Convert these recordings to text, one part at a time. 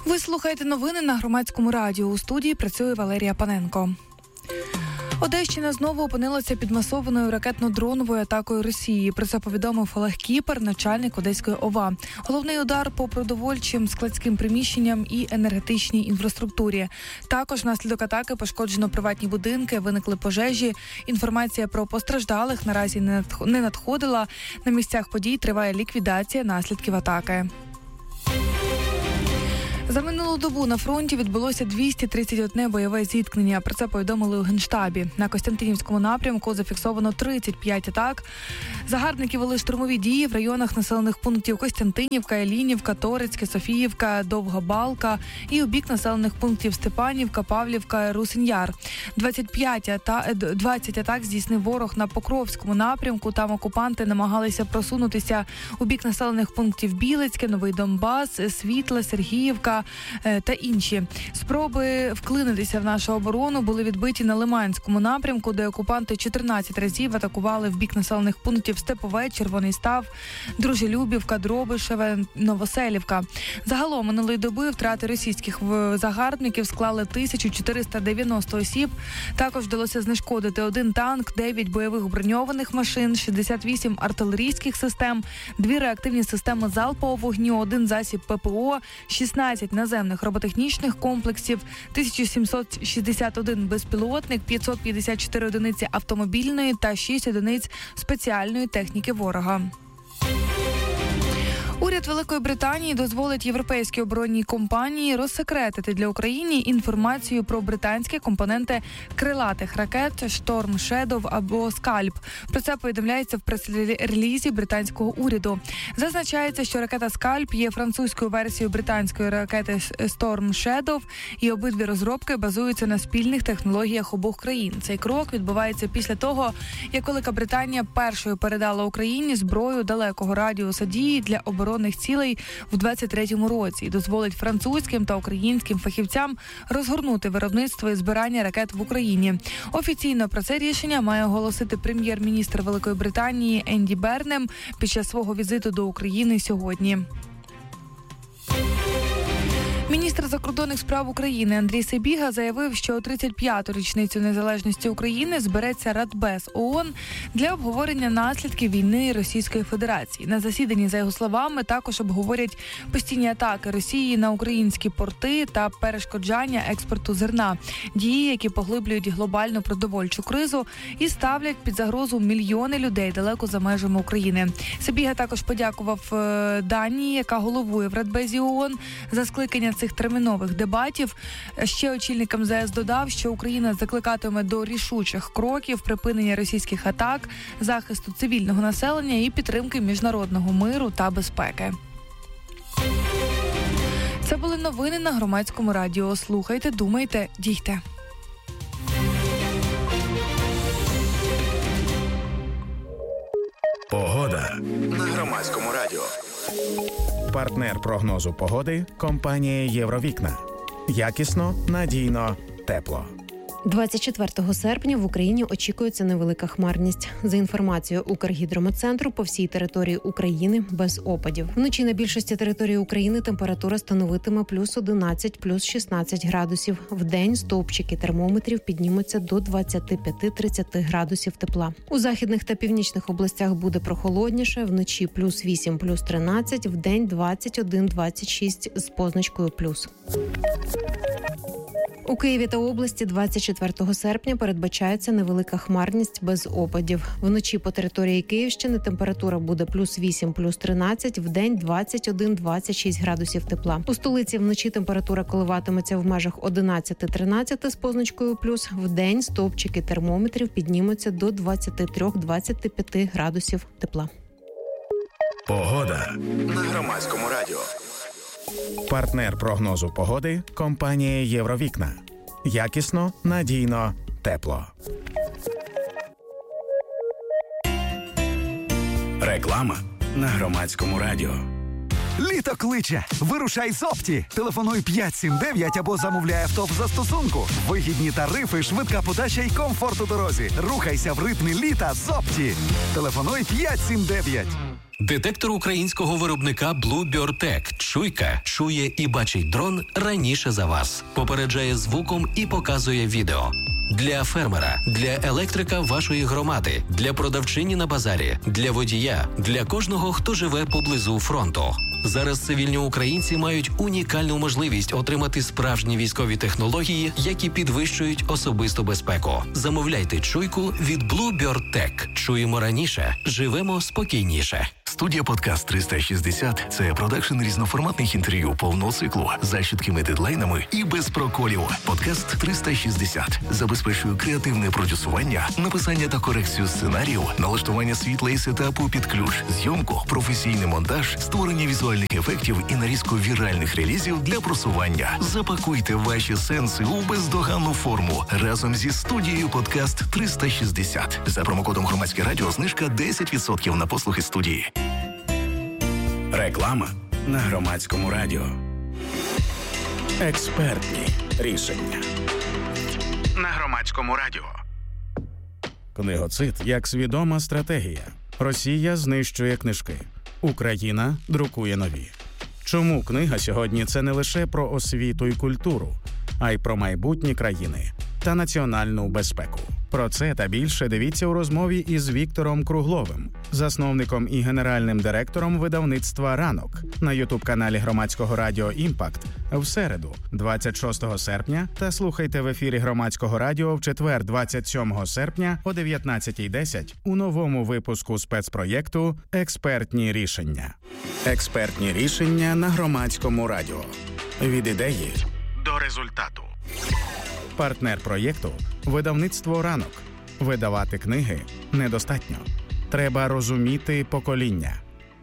Ви слухаєте новини на Громадському радіо. У студії працює Валерія Паненко. Одещина знову опинилася під масованою ракетно-дроновою атакою Росії. Про це повідомив Олег Кіпер, начальник Одеської ОВА. Головний удар по продовольчим, складським приміщенням і енергетичній інфраструктурі. Також внаслідок атаки пошкоджено приватні будинки, виникли пожежі. Інформація про постраждалих наразі не надходила. На місцях подій триває ліквідація наслідків атаки. За минулу добу на фронті відбулося 231 бойове зіткнення. Про це повідомили у Генштабі. На Костянтинівському напрямку зафіксовано 35 атак. Загарбники вели штурмові дії в районах населених пунктів Костянтинівка, Елінівка, Торецьке, Софіївка, Довга Балка і у бік населених пунктів Степанівка, Павлівка, Русин-Яр. 20 атак здійснив ворог на Покровському напрямку. Там окупанти намагалися просунутися у бік населених пунктів Білецьке, Новий Донбас, Світла, Сергіївка та інші. Спроби вклинитися в нашу оборону були відбиті на Лиманському напрямку, де окупанти 14 разів атакували в бік населених пунктів Степове, Червоний Став, Дружелюбівка, Дробишеве, Новоселівка. Загалом минулої доби втрати російських загарбників склали 1490 осіб. Також вдалося знешкодити 1 танк, 9 бойових броньованих машин, 68 артилерійських систем, 2 реактивні системи залпового вогню, 1 засіб ППО, 16 наземних роботехнічних комплексів, 1761 безпілотник, 554 одиниці автомобільної та 6 одиниць спеціальної техніки ворога. Уряд Великої Британії дозволить європейській оборонній компанії розсекретити для України інформацію про британські компоненти крилатих ракет «Storm Shadow» або «Скальп». Про це повідомляється в прес-релізі британського уряду. Зазначається, що ракета «Скальп» є французькою версією британської ракети «Storm Shadow», і обидві розробки базуються на спільних технологіях обох країн. Цей крок відбувається після того, як Велика Британія першою передала Україні зброю далекого радіуса дії для оборонних цілей в 2023 році і дозволить французьким та українським фахівцям розгорнути виробництво і збирання ракет в Україні. Офіційно про це рішення має оголосити прем'єр-міністр Великої Британії Енді Бернем під час свого візиту до України сьогодні. Міністр закордонних справ України Андрій Сибіга заявив, що у 35-ту річницю незалежності України збереться Радбез ООН для обговорення наслідків війни Російської Федерації. На засіданні, за його словами, також обговорять постійні атаки Росії на українські порти та перешкоджання експорту зерна, дії, які поглиблюють глобальну продовольчу кризу і ставлять під загрозу мільйони людей далеко за межами України. Сибіга також подякував Данії, яка головує в Радбезі ООН, за скликання цих термінових дебатів. Ще очільник МЗС додав, що Україна закликатиме до рішучих кроків припинення російських атак, захисту цивільного населення і підтримки міжнародного миру та безпеки. Це були новини на Громадському радіо. Слухайте, думайте, дійте. Погода на Громадському радіо. Партнер прогнозу погоди – компанія «Євровікна». Якісно, надійно, тепло. 24 серпня в Україні очікується невелика хмарність. За інформацією Укргідрометцентру, по всій території України без опадів. Вночі на більшості території України температура становитиме плюс 11, плюс 16 градусів. Вдень стовпчики термометрів піднімуться до 25-30 градусів тепла. У західних та північних областях буде прохолодніше. Вночі плюс 8, плюс 13, вдень 21-26 з позначкою плюс. У Києві та області 24 серпня передбачається невелика хмарність без опадів. Вночі по території Київщини температура буде плюс 8, плюс 13, вдень 21-26 градусів тепла. У столиці вночі температура коливатиметься в межах 11-13 з позначкою плюс, вдень стовпчики термометрів піднімуться до 23-25 градусів тепла. Погода на Громадському радіо. Партнер прогнозу погоди – компанія «Євровікна». Якісно, надійно, тепло. Реклама на Громадському радіо. Літо кличе! Вирушай з Опті! Телефонуй 579 або замовляй авто в застосунку. Вигідні тарифи, швидка подача і комфорт у дорозі. Рухайся в ритмі літа з Опті! Телефонуй 579. Детектор українського виробника Bluebird Tech. Чуйка чує і бачить дрон раніше за вас. Попереджає звуком і показує відео. Для фермера, для електрика вашої громади, для продавчині на базарі, для водія, для кожного, хто живе поблизу фронту. Зараз цивільні українці мають унікальну можливість отримати справжні військові технології, які підвищують особисту безпеку. Замовляйте чуйку від Bluebird Tech. Чуємо раніше, живемо спокійніше. Студія «Подкаст 360» – це продакшн різноформатних інтерв'ю повного циклу з чіткими дедлайнами і без проколів. «Подкаст 360» забезпечує креативне продюсування, написання та корекцію сценаріїв, налаштування світла і сетапу під ключ, зйомку, професійний монтаж, створення візуальних ефектів і нарізку віральних релізів для просування. Запакуйте ваші сенси у бездоганну форму разом зі студією «Подкаст 360». За промокодом «Громадське радіо» знижка 10% на послуги студії. Реклама на Громадському радіо. Експертні рішення на Громадському радіо. Книгоцид як свідома стратегія. Росія знищує книжки. Україна друкує нові. Чому книга сьогодні – це не лише про освіту і культуру, а й про майбутні країни та національну безпеку? Про це та більше дивіться у розмові із Віктором Кругловим, засновником і генеральним директором видавництва «Ранок» на ютуб-каналі Громадського радіо «Імпакт» в середу, 26 серпня, та слухайте в ефірі Громадського радіо в четвер, 27 серпня о 19:10 у новому випуску спецпроєкту «Експертні рішення». Експертні рішення на Громадському радіо. Від ідеї до результату. Партнер проєкту – видавництво «Ранок». Видавати книги недостатньо. Треба розуміти покоління.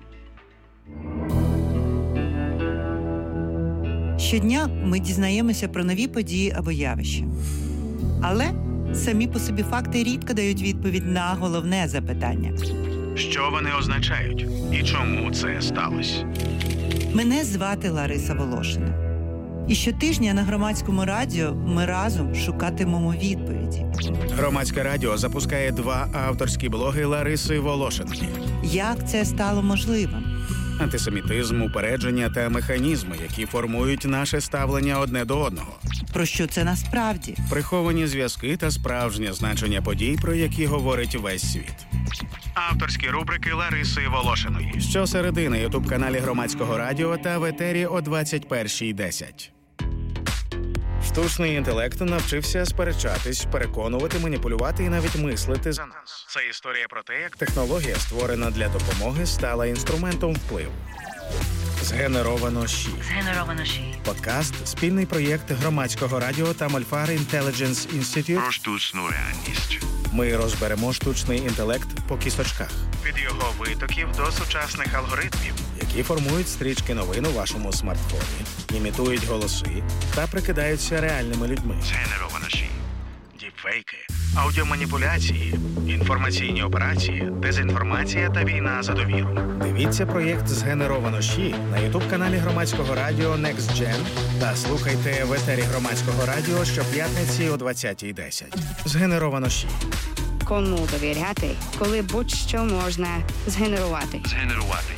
Щодня ми дізнаємося про нові події або явища. Але самі по собі факти рідко дають відповідь на головне запитання. Що вони означають? І чому це сталося? Мене звати Лариса Волошина. І щотижня на Громадському радіо ми разом шукатимемо відповіді. Громадське радіо запускає 2 авторські блоги Лариси Волошиної. Як це стало можливим? Антисемітизм, упередження та механізми, які формують наше ставлення одне до одного. Про що це насправді? Приховані зв'язки та справжнє значення подій, про які говорить весь світ. Авторські рубрики Лариси Волошиної. Щосереди на ютуб-каналі Громадського радіо та в етері о 21:10. Штучний інтелект навчився сперечатись, переконувати, маніпулювати і навіть мислити за нас. Це історія про те, як технологія, створена для допомоги, стала інструментом впливу. Згенеровано ЩІ. Подкаст – спільний проєкт Громадського радіо та Мольфар Intelligence Institute про штучну реальність. Ми розберемо штучний інтелект по кісточках. Від його витоків до сучасних алгоритмів, які формують стрічки новин у вашому смартфоні, імітують голоси та прикидаються реальними людьми. Згенеровано ЩІ. Діпфейки, аудіоманіпуляції, інформаційні операції, дезінформація та війна за довіру. Дивіться проєкт «Згенеровано ЩІ» на ютуб-каналі Громадського радіо Next Gen та слухайте в етері Громадського радіо щоп'ятниці о 20:10. «Згенеровано ЩІ». Кому довіряти, коли будь-що можна згенерувати? Згенерувати.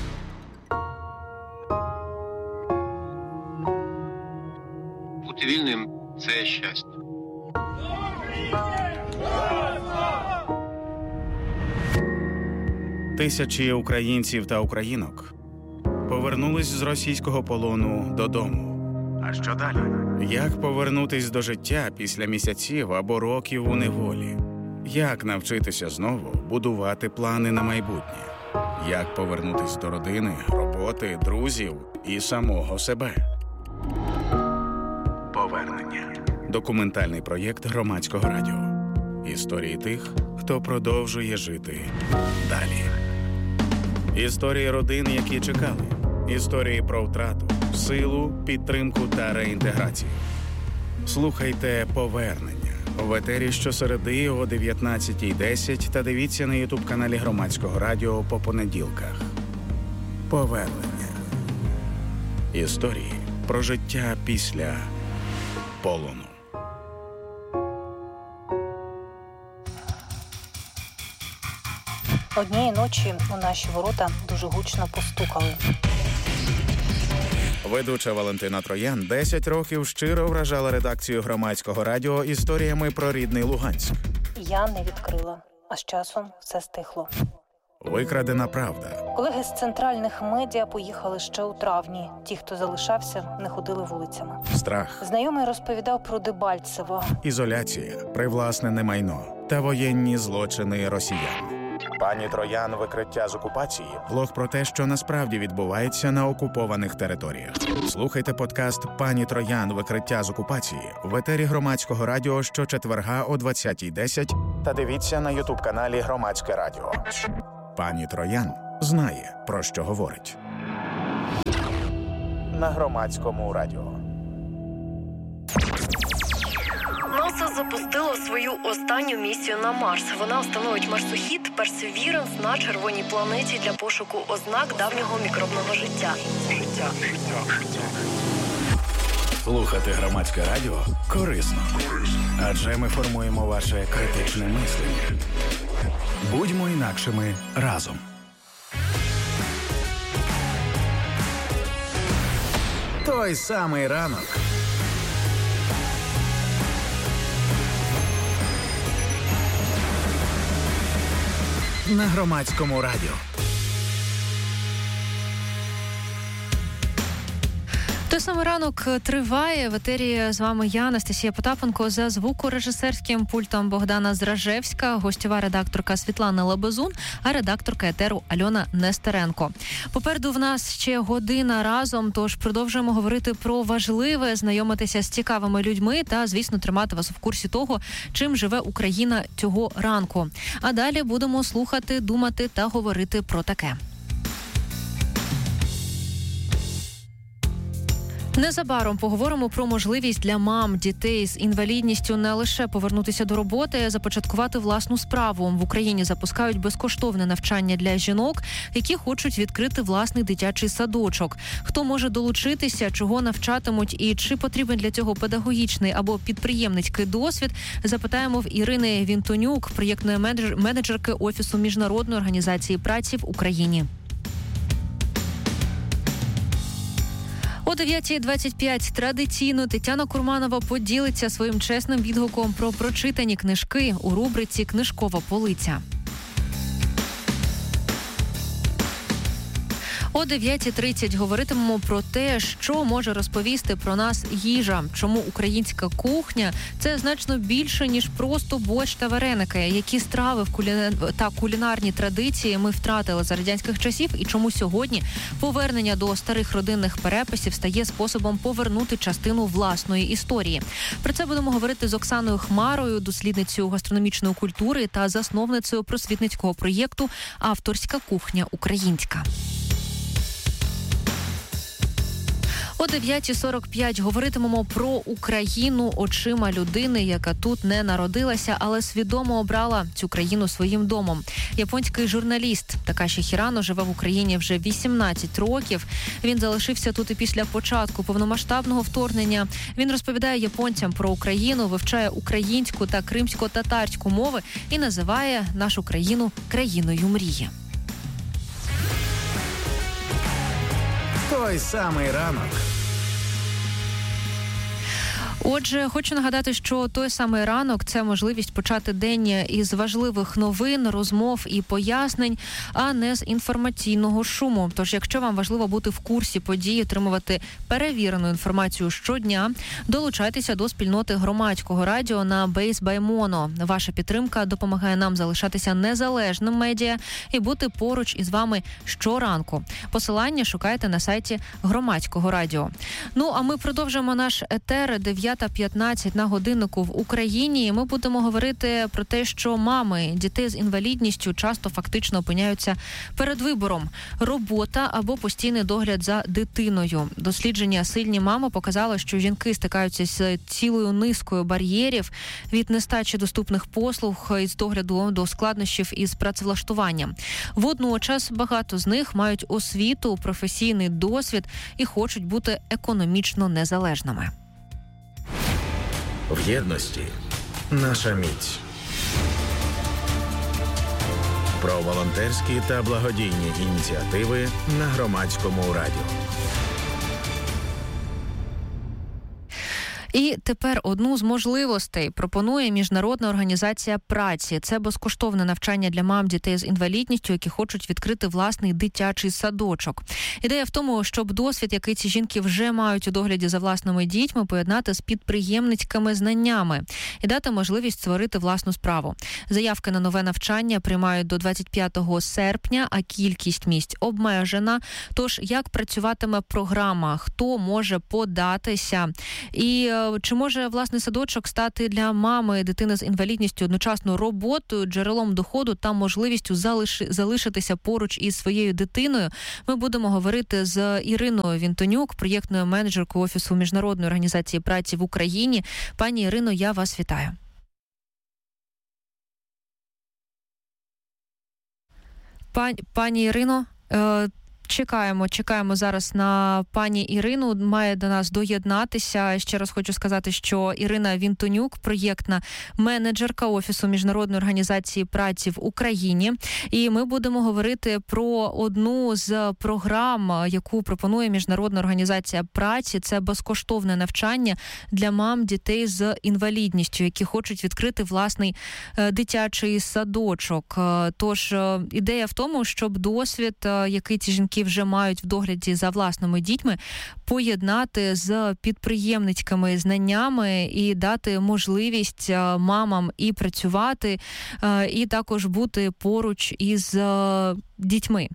Бути вільним – це щастя. Тисячі українців та українок повернулись з російського полону додому. А що далі? Як повернутись до життя після місяців або років у неволі? Як навчитися знову будувати плани на майбутнє? Як повернутись до родини, роботи, друзів і самого себе? Повернення. Документальний проєкт Громадського радіо. Історії тих, хто продовжує жити далі. Історії родин, які чекали. Історії про втрату, силу, підтримку та реінтеграцію. Слухайте «Повернення» в етері щосереди о 19:10 та дивіться на ютуб-каналі Громадського радіо по понеділках. Повернення. Історії про життя після полону. Однієї ночі у наші ворота дуже гучно постукали. Ведуча Валентина Троян 10 років щиро вражала редакцію Громадського радіо історіями про рідний Луганськ. Я не відкрила, а з часом все стихло. Викрадена правда. Колеги з центральних медіа поїхали ще у травні. Ті, хто залишався, не ходили вулицями. Страх. Знайомий розповідав про Дебальцево. Ізоляція, привласнене майно та воєнні злочини росіян. Пані Троян «Викриття з окупації» – влог про те, що насправді відбувається на окупованих територіях. Слухайте подкаст «Пані Троян. Викриття з окупації» в етері Громадського радіо щочетверга о 20:10 та дивіться на ютуб-каналі Громадське радіо. Пані Троян знає, про що говорить. На Громадському радіо. НАСА запустило свою останню місію на Марс. Вона встановить марсохід Perseverance на червоній планеті для пошуку ознак давнього мікробного життя. Слухати Громадське радіо корисно. Адже ми формуємо ваше критичне мислення. Будьмо інакшими разом. Той самий ранок. На Громадському радіо. Той самий ранок триває. В етері з вами я, Анастасія Потапенко, за звукорежисерським пультом Богдана Зражевська, гостьова редакторка Світлана Лабазун, а редакторка етеру Альона Нестеренко. Попереду в нас ще година разом, тож продовжуємо говорити про важливе, знайомитися з цікавими людьми та, звісно, тримати вас в курсі того, чим живе Україна цього ранку. А далі будемо слухати, думати та говорити про таке. Незабаром поговоримо про можливість для мам, дітей з інвалідністю не лише повернутися до роботи, а започаткувати власну справу. В Україні запускають безкоштовне навчання для жінок, які хочуть відкрити власний дитячий садочок. Хто може долучитися, чого навчатимуть і чи потрібен для цього педагогічний або підприємницький досвід, запитаємо в Ірини Вінтонюк, проєктної менеджерки Офісу Міжнародної організації праці в Україні. О 9:25 традиційно Тетяна Курманова поділиться своїм чесним відгуком про прочитані книжки у рубриці «Книжкова полиця». О 9:30 говоритимемо про те, що може розповісти про нас їжа, чому українська кухня – це значно більше, ніж просто борщ та вареники, які страви та кулінарні традиції ми втратили за радянських часів і чому сьогодні повернення до старих родинних переписів стає способом повернути частину власної історії. Про це будемо говорити з Оксаною Хмарою, дослідницею гастрономічної культури та засновницею просвітницького проєкту «Авторська кухня українська». О 9:45 говоритимемо про Україну очима людини, яка тут не народилася, але свідомо обрала цю країну своїм домом. Японський журналіст Такаші Хірано живе в Україні вже 18 років. Він залишився тут і після початку повномасштабного вторгнення. Він розповідає японцям про Україну, вивчає українську та кримсько-татарську мови і називає нашу країну країною мрії. Той самий ранок. Отже, хочу нагадати, що той самий ранок – це можливість почати день із важливих новин, розмов і пояснень, а не з інформаційного шуму. Тож, якщо вам важливо бути в курсі подій, отримувати перевірену інформацію щодня, долучайтеся до спільноти Громадського радіо на Base by Mono. Ваша підтримка допомагає нам залишатися незалежним медіа і бути поруч із вами щоранку. Посилання шукайте на сайті Громадського радіо. Ну, а ми продовжуємо наш етер. 9:15 на годиннику в Україні. Ми будемо говорити про те, що мами дітей з інвалідністю часто фактично опиняються перед вибором – робота або постійний догляд за дитиною. Дослідження «Сильні мами» показало, що жінки стикаються з цілою низкою бар'єрів від нестачі доступних послуг із догляду до складнощів із працевлаштуванням. Водночас багато з них мають освіту, професійний досвід і хочуть бути економічно незалежними. В єдності наша міць. Про волонтерські та благодійні ініціативи на Громадському радіо. І тепер одну з можливостей пропонує Міжнародна організація праці. Це безкоштовне навчання для мам дітей з інвалідністю, які хочуть відкрити власний дитячий садочок. Ідея в тому, щоб досвід, який ці жінки вже мають у догляді за власними дітьми, поєднати з підприємницькими знаннями і дати можливість створити власну справу. Заявки на нове навчання приймають до 25 серпня, а кількість місць обмежена. Тож, як працюватиме програма, хто може податися і чи може власний садочок стати для мами дитини з інвалідністю одночасно роботою, джерелом доходу та можливістю залишитися поруч із своєю дитиною? Ми будемо говорити з Іриною Вінтонюк, проєктною менеджеркою Офісу Міжнародної організації праці в Україні. Пані Ірино, я вас вітаю. Пані Ірино, Чекаємо зараз на пані Ірину, має до нас доєднатися. Ще раз хочу сказати, що Ірина Вінтонюк, проєктна менеджерка Офісу Міжнародної організації праці в Україні. І ми будемо говорити про одну з програм, яку пропонує Міжнародна організація праці. Це безкоштовне навчання для мам дітей з інвалідністю, які хочуть відкрити власний дитячий садочок. Тож ідея в тому, щоб досвід, який ці жінки вже мають в догляді за власними дітьми, поєднати з підприємницькими знаннями і дати можливість мамам і працювати, і також бути поруч із дітьми.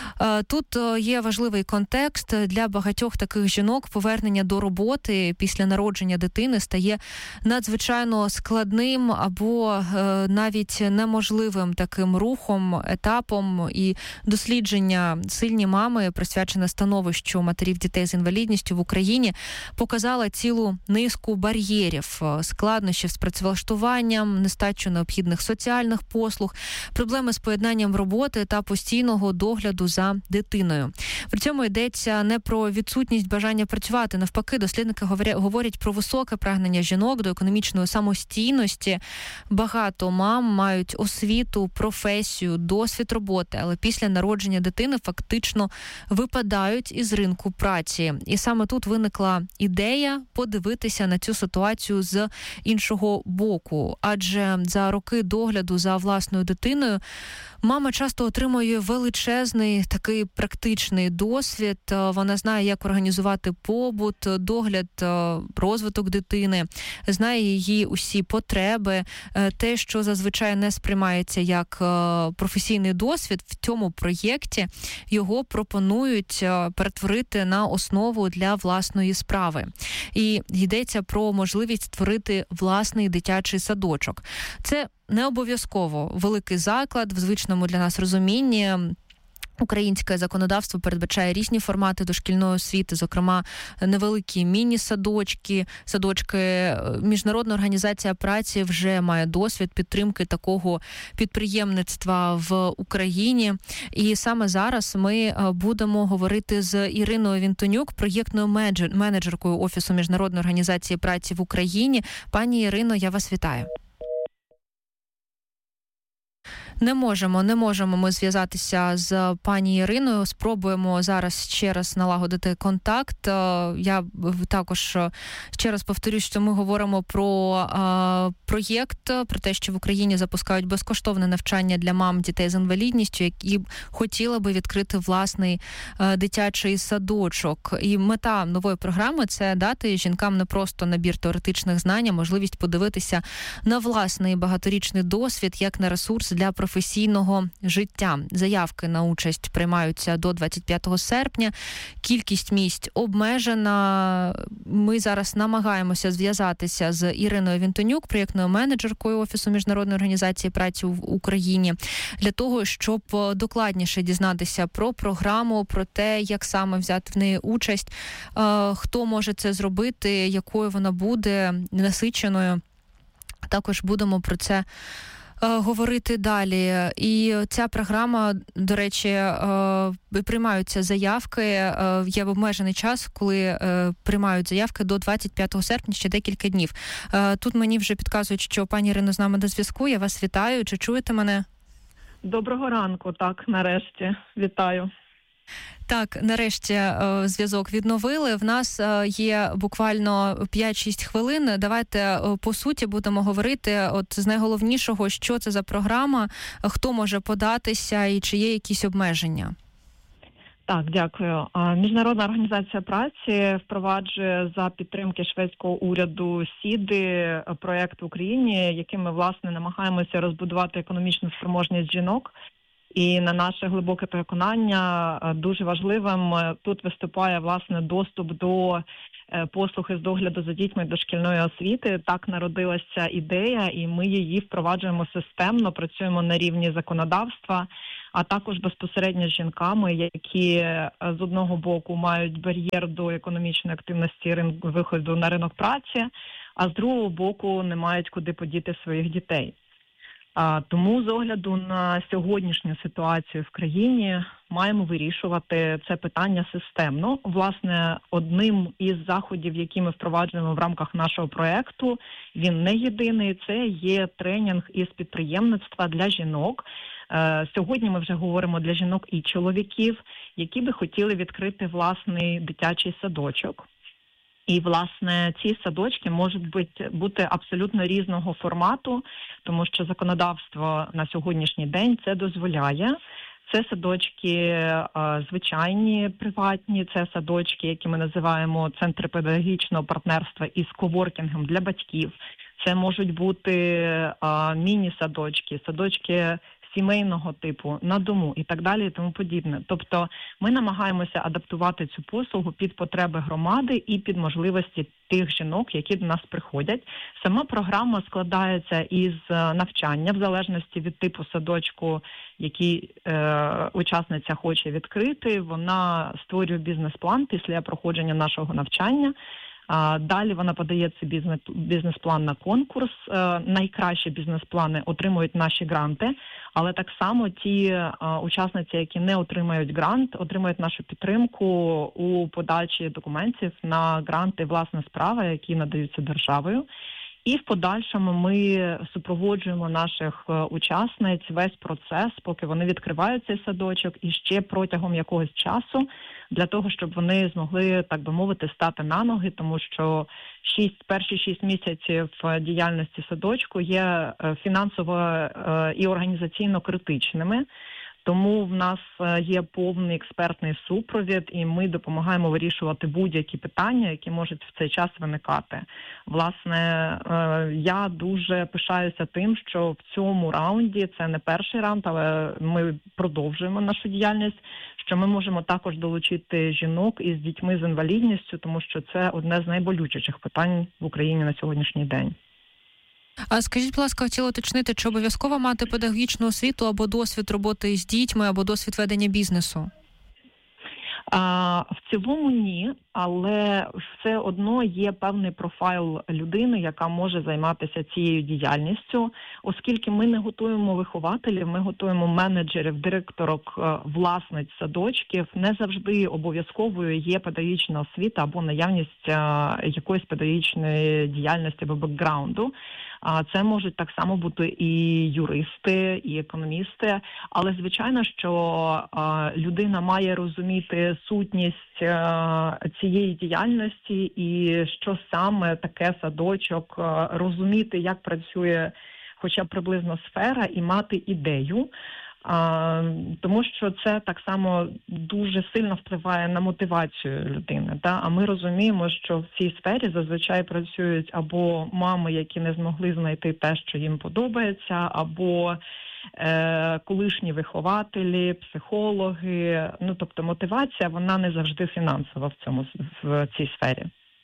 Тут є важливий контекст. Для багатьох таких жінок повернення до роботи після народження дитини стає надзвичайно складним або навіть неможливим таким рухом, етапом, і дослідження «Сильні мами», присвячене становищу матерів дітей з інвалідністю в Україні, показала цілу низку бар'єрів, складнощів з працевлаштуванням, нестачу необхідних соціальних послуг, проблеми з поєднанням роботи та постійного догляду за дитиною. При цьому йдеться не про відсутність бажання працювати. Навпаки, дослідники говорять про високе прагнення жінок до економічної самостійності. Багато мам мають освіту, професію, досвід роботи, але після народження дитини фактично випадають із ринку праці. І саме тут виникла ідея подивитися на цю ситуацію з іншого боку. Адже за роки догляду за власною дитиною мама часто отримує величезний такий практичний досвід. Вона знає, як організувати побут, догляд, розвиток дитини, знає її усі потреби. Те, що зазвичай не сприймається як професійний досвід, в цьому проєкті його пропонують перетворити на основу для власної справи. І йдеться про можливість створити власний дитячий садочок. Це не обов'язково великий заклад в звичному для нас розумінні. Українське законодавство передбачає різні формати дошкільної освіти, зокрема невеликі міні-садочки, садочки. Міжнародна організація праці вже має досвід підтримки такого підприємництва в Україні. І саме зараз ми будемо говорити з Іриною Вінтонюк, проєктною менеджеркою Офісу Міжнародної організації праці в Україні. Пані Ірино, я вас вітаю. Не можемо ми зв'язатися з пані Іриною. Спробуємо зараз ще раз налагодити контакт. Я також ще раз повторюю, що ми говоримо про проєкт, про те, що в Україні запускають безкоштовне навчання для мам дітей з інвалідністю, які хотіли би відкрити власний дитячий садочок. І мета нової програми – це дати жінкам не просто набір теоретичних знань, а можливість подивитися на власний багаторічний досвід як на ресурс для професійного життя. Заявки на участь приймаються до 25 серпня. Кількість місць обмежена. Ми зараз намагаємося зв'язатися з Іриною Вінтонюк, проєктною менеджеркою Офісу Міжнародної організації праці в Україні, для того, щоб докладніше дізнатися про програму, про те, як саме взяти в неї участь, хто може це зробити, якою вона буде, насиченою. Також будемо про це говорити далі. І ця програма, до речі, приймаються заявки. Є обмежений час, коли приймають заявки до 25 серпня, ще декілька днів. Тут мені вже підказують, що пані Ірино з нами на зв'язку. Я вас вітаю. Чи чуєте мене? Доброго ранку, так, нарешті. Вітаю. Так, нарешті зв'язок відновили. В нас є буквально 5-6 хвилин. Давайте по суті будемо говорити от з найголовнішого, що це за програма, хто може податися і чи є якісь обмеження. Так, дякую. Міжнародна організація праці впроваджує за підтримки шведського уряду СІДи проєкт в Україні, яким ми, власне, намагаємося розбудувати економічну спроможність жінок. І на наше глибоке переконання дуже важливим тут виступає, власне, доступ до послуг із догляду за дітьми дошкільної освіти. Так народилася ідея, і ми її впроваджуємо системно, працюємо на рівні законодавства, а також безпосередньо з жінками, які з одного боку мають бар'єр до економічної активності виходу на ринок праці, а з другого боку не мають куди подіти своїх дітей. Тому з огляду на сьогоднішню ситуацію в країні маємо вирішувати це питання системно. Власне, одним із заходів, які ми впроваджуємо в рамках нашого проєкту, він не єдиний, це є тренінг із підприємництва для жінок. Сьогодні ми вже говоримо для жінок і чоловіків, які би хотіли відкрити власний дитячий садочок. І, власне, ці садочки можуть бути абсолютно різного формату, тому що законодавство на сьогоднішній день це дозволяє. Це садочки звичайні, приватні, це садочки, які ми називаємо центри педагогічного партнерства із коворкінгом для батьків. Це можуть бути міні-садочки, садочки сімейного типу, на дому і так далі і тому подібне. Тобто ми намагаємося адаптувати цю послугу під потреби громади і під можливості тих жінок, які до нас приходять. Сама програма складається із навчання в залежності від типу садочку, який учасниця хоче відкрити. Вона створює бізнес-план після проходження нашого навчання. Далі вона подає цей бізнес-план на конкурс. Найкращі бізнес-плани отримують наші гранти, але так само ті учасниці, які не отримають грант, отримують нашу підтримку у подачі документів на гранти «Власна справа», які надаються державою. І в подальшому ми супроводжуємо наших учасниць весь процес, поки вони відкривають цей садочок, і ще протягом якогось часу, для того, щоб вони змогли, так би мовити, стати на ноги, тому що перші 6 місяців діяльності садочку є фінансово і організаційно критичними. Тому в нас є повний експертний супровід, і ми допомагаємо вирішувати будь-які питання, які можуть в цей час виникати. Власне, я дуже пишаюся тим, що в цьому раунді, це не перший раунд, але ми продовжуємо нашу діяльність, що ми можемо також долучити жінок із дітьми з інвалідністю, тому що це одне з найболючіших питань в Україні на сьогоднішній день. А скажіть, будь ласка, хотіла уточнити, чи обов'язково мати педагогічну освіту або досвід роботи з дітьми, або досвід ведення бізнесу? В цілому ні, але все одно є певний профайл людини, яка може займатися цією діяльністю. Оскільки ми не готуємо вихователів, ми готуємо менеджерів, директорок, власниць садочків. Не завжди обов'язковою є педагогічна освіта або наявність якоїсь педагогічної діяльності або бекграунду. Це можуть так само бути і юристи, і економісти, але звичайно, що людина має розуміти сутність цієї діяльності і що саме таке садочок, розуміти, як працює хоча б приблизно сфера і мати ідею. Тому що це так само дуже сильно впливає на мотивацію людини. А ми розуміємо, що в цій сфері зазвичай працюють або мами, які не змогли знайти те, що їм подобається, або колишні вихователі, психологи. Тобто мотивація, вона не завжди фінансова в цій сфері.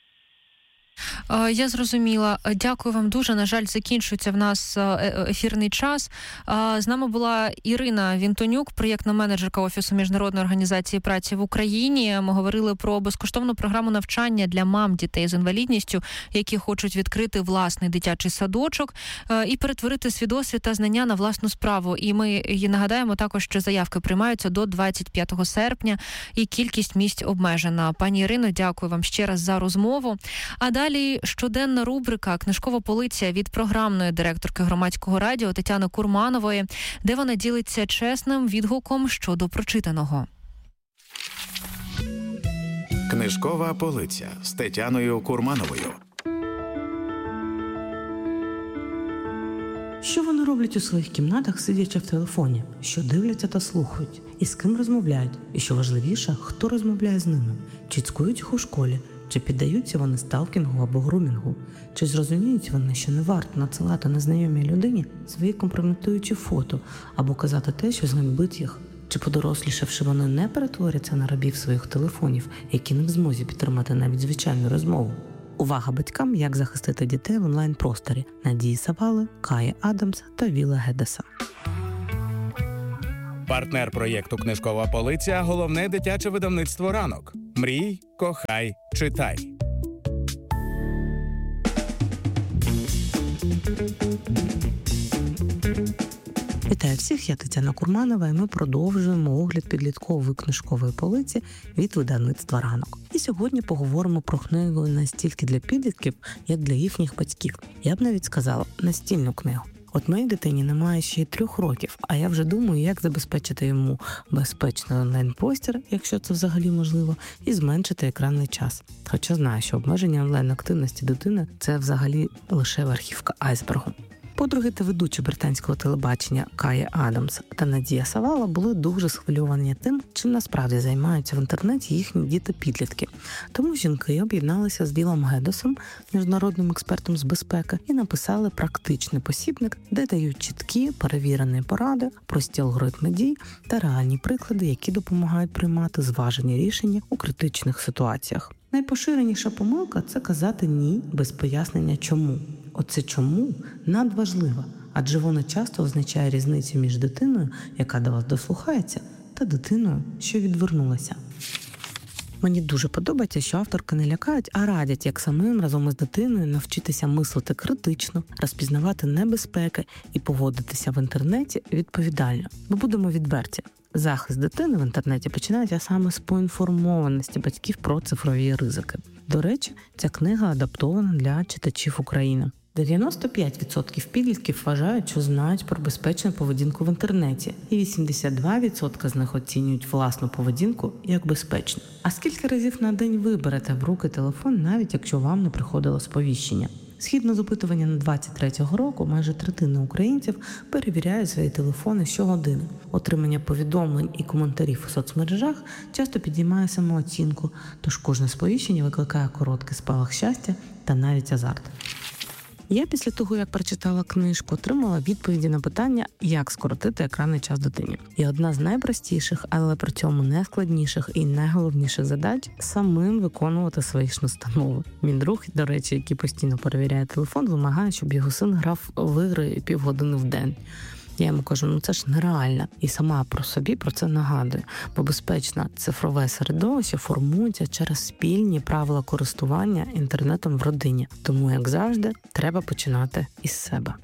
Я зрозуміла. Дякую вам дуже. На жаль, закінчується в нас ефірний час. З нами була Ірина Вінтонюк, проєктна менеджерка Офісу Міжнародної організації праці в Україні. Ми говорили про безкоштовну програму навчання для мам дітей з інвалідністю, які хочуть відкрити власний дитячий садочок і перетворити свій досвід та знання на власну справу. І ми нагадаємо також, що заявки приймаються до 25 серпня і кількість місць обмежена. Пані Ірино, дякую вам ще раз за розмову. А далі далі щоденна рубрика «Книжкова полиця» від програмної директорки Громадського радіо Тетяни Курманової, де вона ділиться чесним відгуком щодо прочитаного. Книжкова полиця з Тетяною Курмановою. Що вони роблять у своїх кімнатах, сидячи в телефоні? Що дивляться та слухають? І з ким розмовляють? І що важливіше, хто розмовляє з ними? Чи цькують їх у школі? Чи піддаються вони сталкінгу або грумінгу? Чи зрозуміють вони, що не варто надсилати незнайомій людині свої компрометуючі фото або казати те, що зганьбить їх? Чи подорослішавши вони не перетворяться на рабів своїх телефонів, які не в змозі підтримати навіть звичайну розмову? Увага батькам, як захистити дітей в онлайн-просторі. Надії Савали, Каї Адамс та Віла Гедеса. Партнер проєкту «Книжкова полиця» – головне дитяче видавництво «Ранок». Мрій, кохай, читай. Вітаю всіх, я Тетяна Курманова, і ми продовжуємо огляд підліткової книжкової полиці від видавництва «Ранок». І сьогодні поговоримо про книгу не стільки для підлітків, як для їхніх батьків. Я б навіть сказала, настільну книгу. От моїй дитині немає ще й 3 років, а я вже думаю, як забезпечити йому безпечний онлайн-простір, якщо це взагалі можливо, і зменшити екранний час. Хоча знаю, що обмеження онлайн-активності дитини – це взагалі лише верхівка айсбергу. Подруги та ведучі британського телебачення Каї Адамс та Надія Савала були дуже схвильовані тим, чим насправді займаються в інтернеті їхні діти-підлітки. Тому жінки об'єдналися з Вілом Гедесом, міжнародним експертом з безпеки, і написали практичний посібник, де дають чіткі, перевірені поради, прості алгоритми дій та реальні приклади, які допомагають приймати зважені рішення у критичних ситуаціях. Найпоширеніша помилка – це казати «ні» без пояснення «чому». Оце «чому» надважливо, адже воно часто означає різницю між дитиною, яка до вас дослухається, та дитиною, що відвернулася. Мені дуже подобається, що авторки не лякають, а радять, як самим разом із дитиною навчитися мислити критично, розпізнавати небезпеки і поводитися в інтернеті відповідально. Бо будемо відверті. Захист дитини в інтернеті починається саме з поінформованості батьків про цифрові ризики. До речі, ця книга адаптована для читачів України. 95% підлітків вважають, що знають про безпечну поведінку в інтернеті, і 82% з них оцінюють власну поведінку як безпечну. А скільки разів на день ви берете в руки телефон, навіть якщо вам не приходило сповіщення? Згідно з опитуванням 2023 року, майже третина українців перевіряють свої телефони щогодини. Отримання повідомлень і коментарів у соцмережах часто підіймає самооцінку, тож кожне сповіщення викликає короткий спалах щастя та навіть азарт. Я після того, як прочитала книжку, отримала відповіді на питання, як скоротити екранний час дитині. І одна з найпростіших, але при цьому найскладніших і найголовніших задач – самим виконувати свої ж настанови. Мій друг, до речі, який постійно перевіряє телефон, вимагає, щоб його син грав в ігри півгодини в день. Я йому кажу, це ж нереально. І сама про собі про це нагадую. Бо безпечне цифрове середовище формується через спільні правила користування інтернетом в родині. Тому, як завжди, треба починати із себе.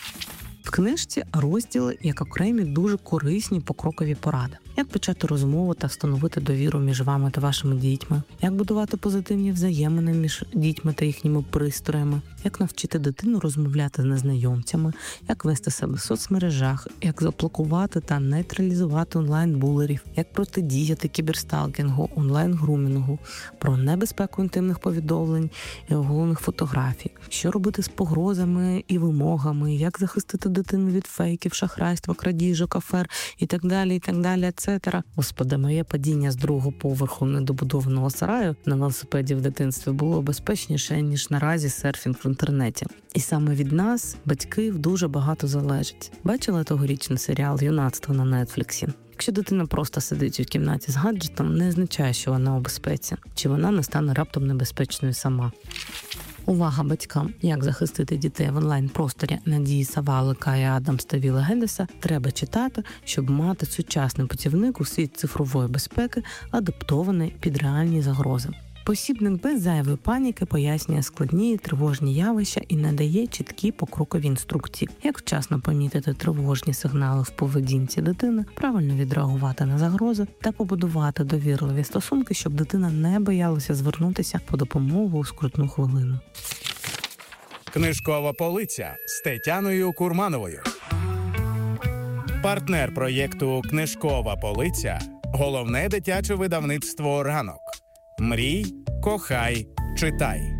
В книжці розділи як окремі дуже корисні покрокові поради. Як почати розмову та встановити довіру між вами та вашими дітьми, як будувати позитивні взаємини між дітьми та їхніми пристроями, як навчити дитину розмовляти з незнайомцями, як вести себе в соцмережах, як заблокувати та нейтралізувати онлайн-булерів, як протидіяти кіберсталкінгу, онлайн-грумінгу, про небезпеку інтимних повідомлень і оголених фотографій, що робити з погрозами і вимогами, як захистити дитину від фейків, шахрайства, крадіжок, афер і так далі, etc. Господи, моє падіння з 2-го поверху недобудованого сараю на велосипеді в дитинстві було безпечніше, ніж наразі серфінг в інтернеті. І саме від нас, батьків, дуже багато залежить. Бачила тогорічний серіал «Юнацтво» на Нетфліксі? Якщо дитина просто сидить у кімнаті з гаджетом, не означає, що вона у безпеці, чи вона не стане раптом небезпечною сама. Увага батькам, як захистити дітей в онлайн-просторі Надії Савали, Каї Адамс та Віла Гедеса треба читати, щоб мати сучасний путівник у світ цифрової безпеки, адаптований під реальні загрози. Посібник без зайвої паніки пояснює складні і тривожні явища і надає чіткі покрокові інструкції, як вчасно помітити тривожні сигнали в поведінці дитини, правильно відреагувати на загрози та побудувати довірливі стосунки, щоб дитина не боялася звернутися по допомогу у скрутну хвилину. Книжкова полиця з Тетяною Курмановою. Партнер проєкту «Книжкова полиця» – головне дитяче видавництво «Ранок». Мрій, кохай, читай.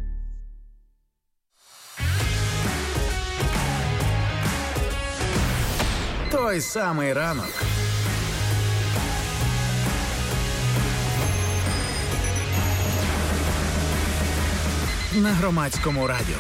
Той самий ранок. На Громадському радіо.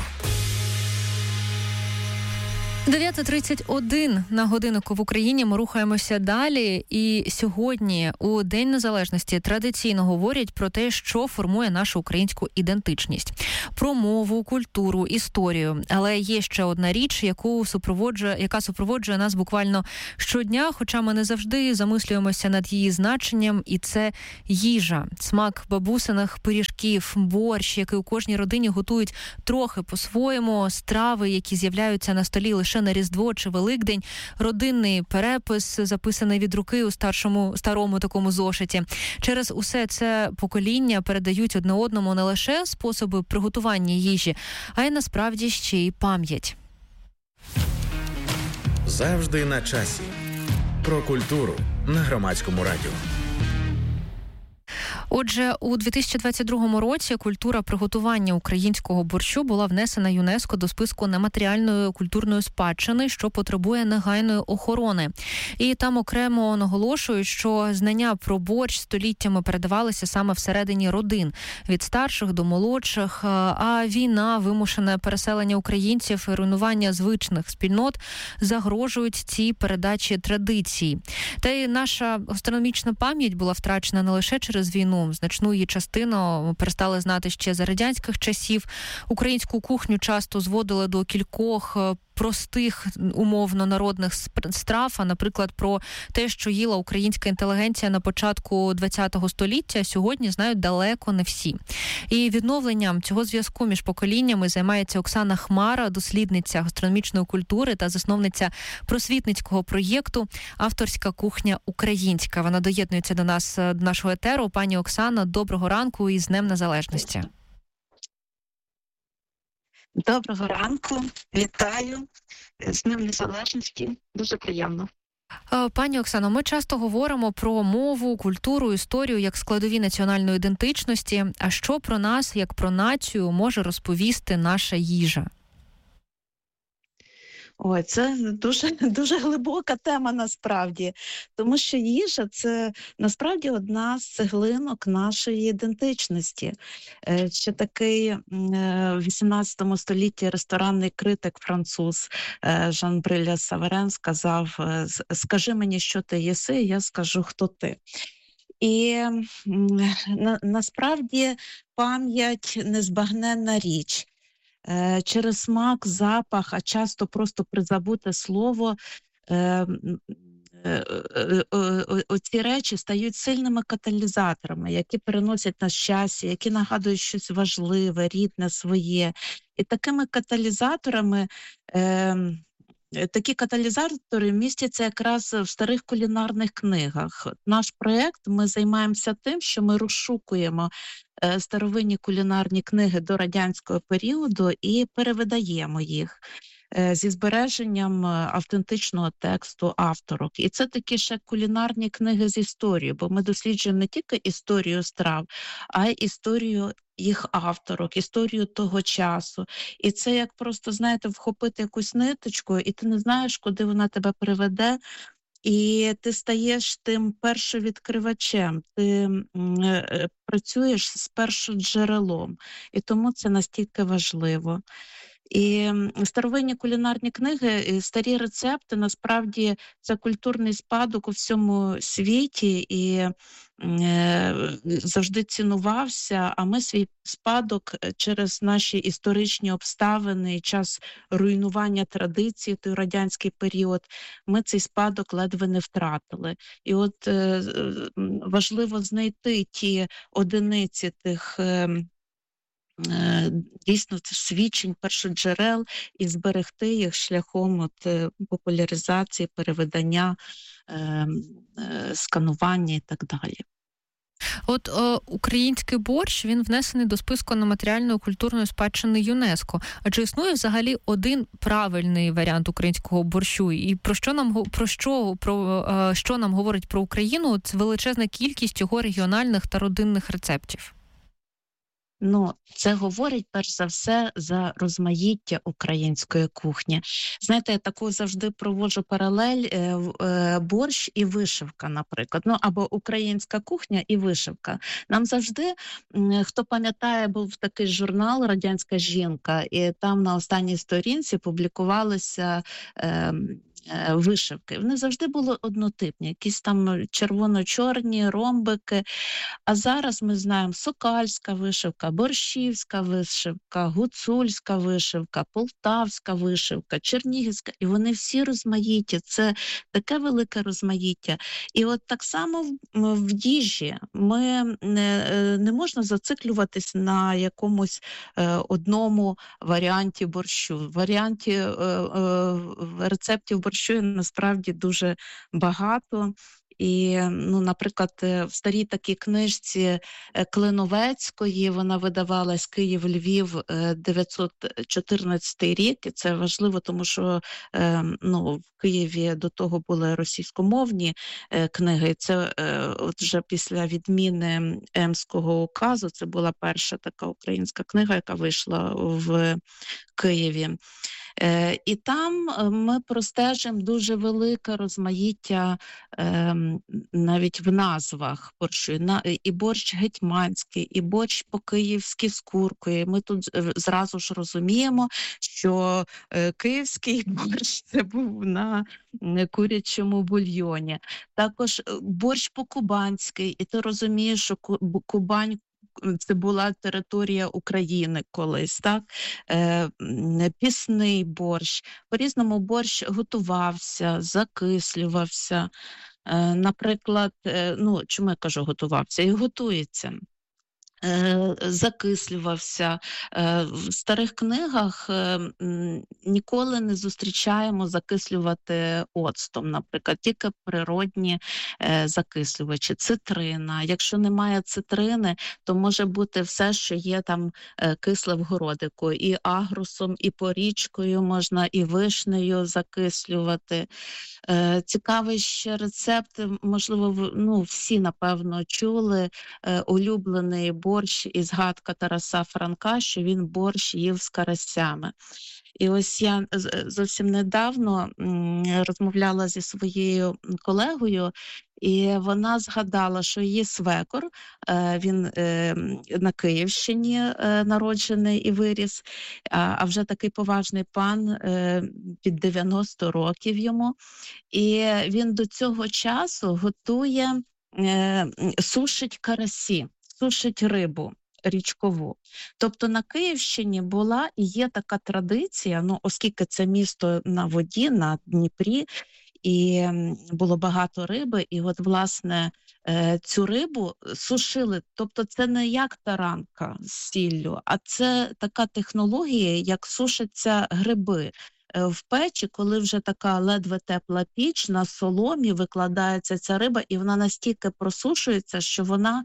9:31 на годиннику в Україні. Ми рухаємося далі. І сьогодні, у День Незалежності, традиційно говорять про те, що формує нашу українську ідентичність. Про мову, культуру, історію. Але є ще одна річ, яка супроводжує нас буквально щодня, хоча ми не завжди замислюємося над її значенням, і це їжа. Смак бабусиних пиріжків, борщ, який у кожній родині готують трохи по-своєму, страви, які з'являються на столі лише на Різдво чи Великдень, родинний перепис, записаний від руки у старому такому зошиті. Через усе це покоління передають одне одному не лише способи приготування їжі, а й насправді ще й пам'ять. Завжди на часі. Про культуру на Громадському радіо. Отже, у 2022 році культура приготування українського борщу була внесена ЮНЕСКО до списку нематеріальної культурної спадщини, що потребує негайної охорони. І там окремо наголошують, що знання про борщ століттями передавалися саме всередині родин, від старших до молодших, а війна, вимушене переселення українців і руйнування звичних спільнот загрожують цій передачі традицій. Та й наша гастрономічна пам'ять була втрачена не лише через війну. Значну її частину ми перестали знати ще за радянських часів. Українську кухню часто зводили до кількох простих, умовно, народних страв, а, наприклад, про те, що їла українська інтелігенція на початку ХХ століття, сьогодні знають далеко не всі. І відновленням цього зв'язку між поколіннями займається Оксана Хмара, дослідниця гастрономічної культури та засновниця просвітницького проєкту «Авторська кухня українська». Вона доєднується до нас, до нашого етеру. Пані Оксано, доброго ранку і з Днем Незалежності. Доброго ранку, вітаю, з Днем Незалежності, дуже приємно. Пані Оксано, ми часто говоримо про мову, культуру, історію як складові національної ідентичності. А що про нас, як про націю, може розповісти наша їжа? Ой, це дуже глибока тема насправді, тому що їжа – це насправді одна з цеглинок нашої ідентичності. Ще такий в 18 столітті ресторанний критик француз Жан-Брюль Саверен сказав: «Скажи мені, що ти єси, я скажу, хто ти». І насправді пам'ять – незбагненна річ. Через смак, запах, а часто просто призабуте слово, оці речі стають сильними каталізаторами, які переносять нас в часі, які нагадують щось важливе, рідне, своє. І такими каталізаторами, такі каталізатори містяться якраз в старих кулінарних книгах. Наш проєкт, ми займаємося тим, що ми розшукуємо старовинні кулінарні книги до радянського періоду і перевидаємо їх зі збереженням автентичного тексту авторок. І це такі ще кулінарні книги з історією, бо ми досліджуємо не тільки історію страв, а й історію їх авторок, історію того часу. І це як просто, знаєте, вхопити якусь ниточку, і ти не знаєш, куди вона тебе приведе, і ти стаєш тим першовідкривачем, ти працюєш з першоджерелом. І тому це настільки важливо. І старовинні кулінарні книги, старі рецепти, насправді, це культурний спадок у всьому світі і завжди цінувався, а ми свій спадок через наші історичні обставини і час руйнування традицій, той радянський період, ми цей спадок ледве не втратили. І от важливо знайти ті одиниці тих дійсно свідчень, першоджерел і зберегти їх шляхом популяризації, перевидання, сканування і так далі. От український борщ, він внесений до списку нематеріальної культурної спадщини ЮНЕСКО. А чи існує взагалі один правильний варіант українського борщу? І що нам говорить про Україну? Це величезна кількість його регіональних та родинних рецептів. Це говорить, перш за все, за розмаїття української кухні. Знаєте, я таку завжди проводжу паралель борщ і вишивка, наприклад. Або українська кухня і вишивка. Нам завжди, хто пам'ятає, був такий журнал «Радянська жінка», і там на останній сторінці публікувалися вишивки. Вони завжди були однотипні, якісь там червоно-чорні ромбики. А зараз ми знаємо сокальська вишивка, борщівська вишивка, гуцульська вишивка, полтавська вишивка, чернігівська. І вони всі розмаїті. Це таке велике розмаїття. І от так само в їжі ми не можна зациклюватись на якомусь одному варіанті борщу. Варіантів рецептів борщу насправді дуже багато. І, наприклад, в старій такій книжці Клиновецької, вона видавалась «Київ-Львів», 914 рік. І це важливо, тому що в Києві до того були російськомовні книги. І це от вже після відміни Емського указу, це була перша така українська книга, яка вийшла в Києві. І там ми простежимо дуже велике розмаїття навіть в назвах борщу. І борщ гетьманський, і борщ по-київськи з куркою. Ми тут зразу ж розуміємо, що київський борщ це був на курячому бульйоні. Також борщ по-кубанськи, і ти розумієш, що Кубань це була територія України колись, так? Пісний борщ. По-різному борщ готувався, закислювався. Наприклад, чому я кажу готувався? І готується. Закислювався. В старих книгах ніколи не зустрічаємо закислювати оцтом, наприклад, тільки природні закислювачі. Цитрина. Якщо немає цитрини, то може бути все, що є там кисле в городику. І агрусом, і порічкою можна, і вишнею закислювати. Цікавий ще рецепт, можливо, всі, напевно, чули, улюблений борщ і згадка Тараса Франка, що він борщ їв з карасями. І ось я зовсім недавно розмовляла зі своєю колегою, і вона згадала, що її свекор, він на Київщині народжений і виріс, а вже такий поважний пан, під 90 років йому. І він до цього часу готує, сушить карасі, сушить рибу річкову. Тобто на Київщині була і є така традиція, оскільки це місто на воді, на Дніпрі, і було багато риби, і от, власне, цю рибу сушили. Тобто це не як таранка з сіллю, а це така технологія, як сушаться гриби. В печі, коли вже така ледве тепла піч, на соломі викладається ця риба, і вона настільки просушується, що вона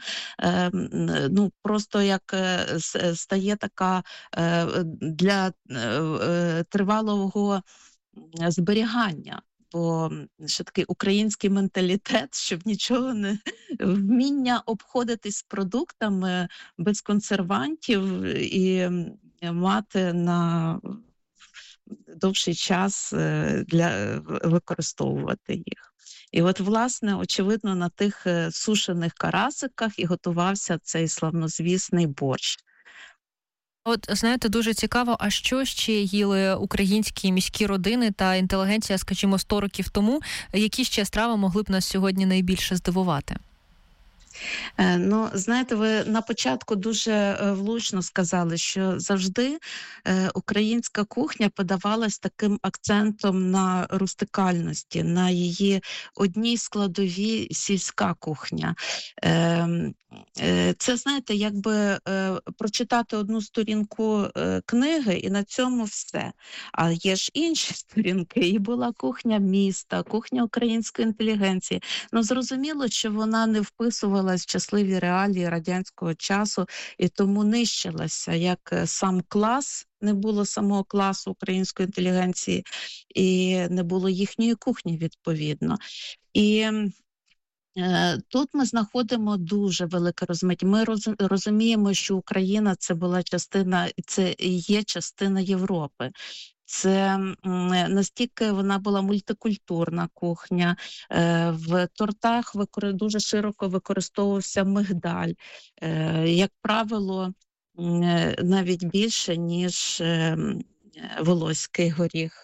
просто як стає така для тривалого зберігання. Бо ще такий український менталітет, щоб нічого не вміння обходитись продуктами без консервантів і мати на довший час використовувати їх. І от, власне, очевидно, на тих сушених карасиках і готувався цей славнозвісний борщ. От, знаєте, дуже цікаво, а що ще їли українські міські родини та інтелігенція, скажімо, 100 років тому? Які ще страви могли б нас сьогодні найбільше здивувати? Ну, знаєте, ви на початку дуже влучно сказали, що завжди українська кухня подавалась таким акцентом на рустикальності, на її одній складовій сільська кухня. Це, знаєте, якби прочитати одну сторінку книги і на цьому все. А є ж інші сторінки, і була кухня міста, кухня української інтелігенції. Ну, зрозуміло, що вона не вписувалась в щасливі реалії радянського часу і тому нищилася, як сам клас, не було самого класу української інтелігенції і не було їхньої кухні відповідно. І тут ми знаходимо дуже велике розмиття. Ми розуміємо, що Україна це була частина, це і є частина Європи. Це настільки вона була мультикультурна кухня. В тортах дуже широко використовувався мигдаль. Як правило, навіть більше, ніж волоський горіх.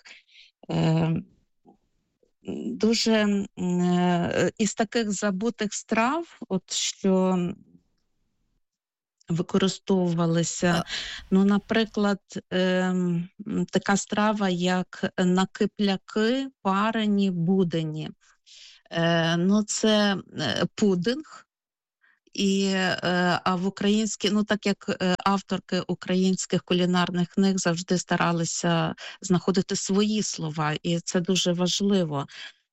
Дуже із таких забутих страв, от що використовувалися, ну, наприклад, така страва, як накипляки, парені, будені. Ну, це пудинг. А в українській, ну так як авторки українських кулінарних книг завжди старалися знаходити свої слова, і це дуже важливо,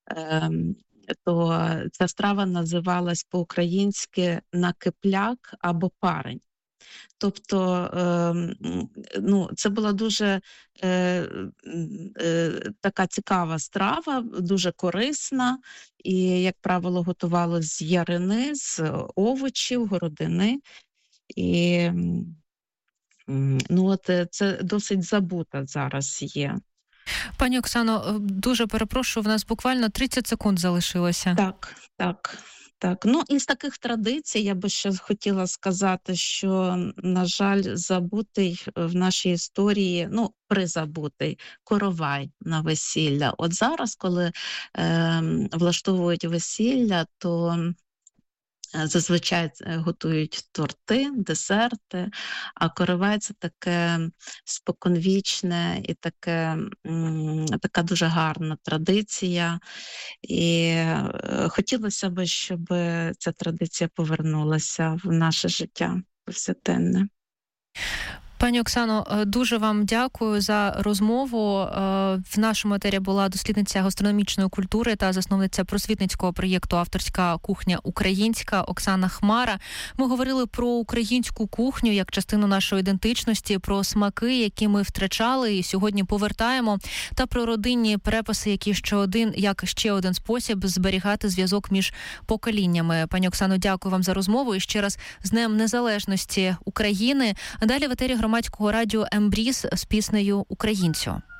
то ця страва називалась по-українськи накипляк або парень. Тобто, ну, це була дуже така цікава страва, дуже корисна, і, як правило, готувалась з ярини, з овочів, городини. І, ну, от це досить забута зараз є. Пані Оксано, дуже перепрошую, в нас буквально 30 секунд залишилося. Так. Ну, із таких традицій я би ще хотіла сказати, що, на жаль, забутий в нашій історії, ну, призабутий коровай на весілля. От зараз, коли влаштовують весілля, то зазвичай готують торти, десерти, а коровай – це таке споконвічне і така дуже гарна традиція. І хотілося б, щоб ця традиція повернулася в наше життя повсякденне. Пані Оксано, дуже вам дякую за розмову. В нашому етері була дослідниця гастрономічної культури та засновниця просвітницького проєкту «Авторська кухня українська» Оксана Хмара. Ми говорили про українську кухню як частину нашої ідентичності, про смаки, які ми втрачали і сьогодні повертаємо, та про родинні переписи, як ще один спосіб зберігати зв'язок між поколіннями. Пані Оксано, дякую вам за розмову і ще раз з Днем Незалежності України. Далі в етері громадського радіо «Ембріз» з піснею «Українцю».